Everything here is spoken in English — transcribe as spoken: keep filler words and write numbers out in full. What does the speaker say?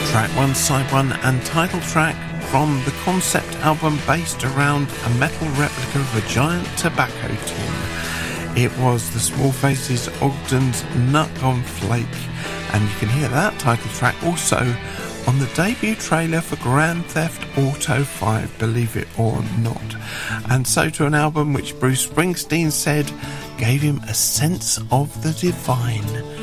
Track one, side one and title track from the concept album based around a metal replica of a giant tobacco tin. It was the Small Faces Ogden's Nut on Flake, and you can hear that title track also on the debut trailer for Grand Theft Auto five, believe it or not. And so to an album which Bruce Springsteen said gave him a sense of the divine.